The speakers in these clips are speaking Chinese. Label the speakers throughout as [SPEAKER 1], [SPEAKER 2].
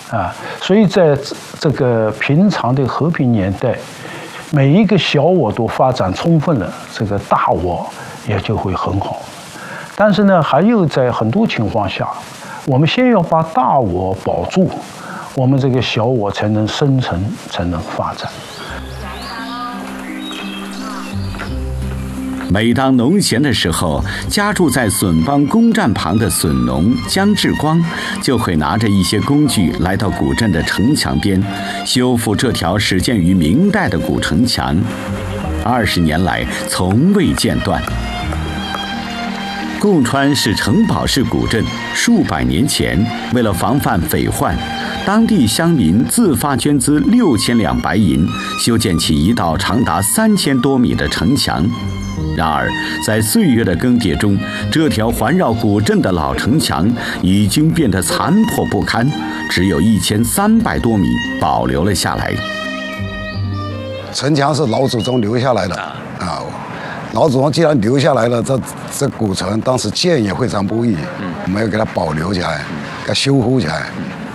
[SPEAKER 1] 所以在这个平常的和平年代，每一个小我都发展充分了，这个大我也就会很好。但是呢，还有在很多情况下，我们先要把大我保住，我们这个小我才能生存，才能发展。
[SPEAKER 2] 每当农闲的时候，家住在笋帮公站旁的笋农姜志光就会拿着一些工具来到古镇的城墙边，修复这条始建于明代的古城墙，20年来从未间断。贡川是城堡式古镇，数百年前为了防范匪患，当地乡民自发捐资6000两白银，修建起一道长达3000多米的城墙。然而，在岁月的更迭中，这条环绕古镇的老城墙已经变得残破不堪，只有1300多米保留了下来。
[SPEAKER 3] 城墙是老祖宗留下来的老祖宗既然留下来了，这古城当时建也非常不易，我们要给它保留起来，给它修复起来。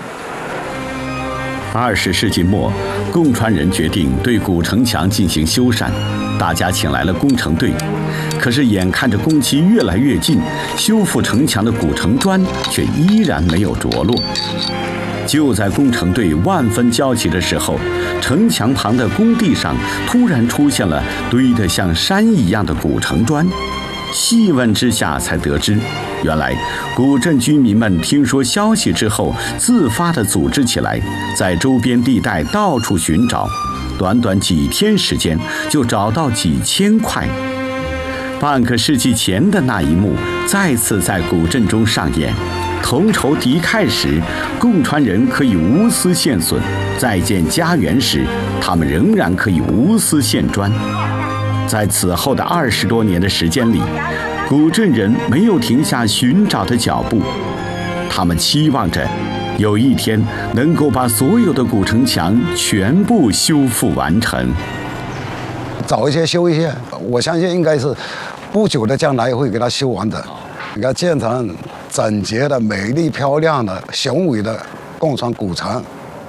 [SPEAKER 2] 20世纪末，贡川人决定对古城墙进行修缮，大家请来了工程队。可是眼看着工期越来越近，修复城墙的古城砖却依然没有着落。就在工程队万分焦急的时候，城墙旁的工地上突然出现了堆得像山一样的古城砖。细问之下才得知，原来古镇居民们听说消息之后，自发地组织起来，在周边地带到处寻找，短短几天时间就找到几千块。半个世纪前的那一幕再次在古镇中上演。同仇敌忾时，贡川人可以无私献笋；再建家园时，他们仍然可以无私献砖。在此后的20多年的时间里，古镇人没有停下寻找的脚步，他们期望着有一天能够把所有的古城墙全部修复完成。
[SPEAKER 3] 早一些修一些，我相信应该是不久的将来会给它修完的，给它建成整洁的、美丽漂亮的、雄伟的贡川古城。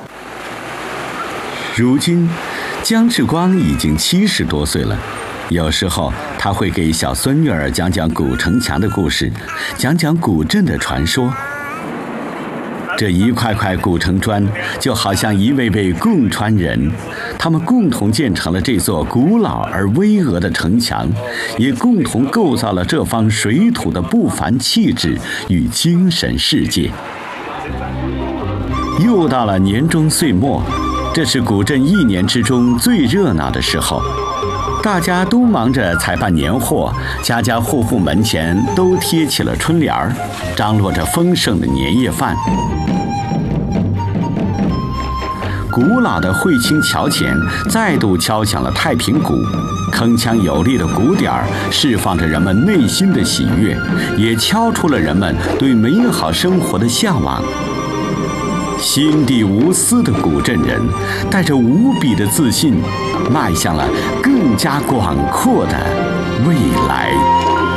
[SPEAKER 2] 如今，姜志光已经70多岁了。有时候他会给小孙女儿讲讲古城墙的故事，讲讲古镇的传说。这一块块古城砖就好像一位位贡川人，他们共同建成了这座古老而巍峨的城墙，也共同构造了这方水土的不凡气质与精神世界。又到了年终岁末，这是古镇1年之中最热闹的时候。大家都忙着采办年货，家家户户门前都贴起了春联儿，张罗着丰盛的年夜饭。古老的惠清桥前再度敲响了太平鼓，铿锵有力的鼓点儿释放着人们内心的喜悦，也敲出了人们对美好生活的向往。心地无私的古镇人，带着无比的自信，迈向了更加广阔的未来。